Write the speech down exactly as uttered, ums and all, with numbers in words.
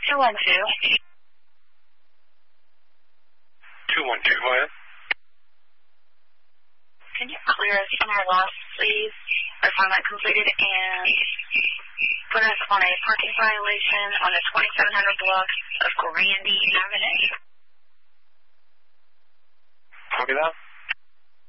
two one two. two one two, go ahead. Can you clear us from our loss, please? Or find that completed and put us on a parking violation on the twenty-seven hundred block of Grandy Avenue. Copy that.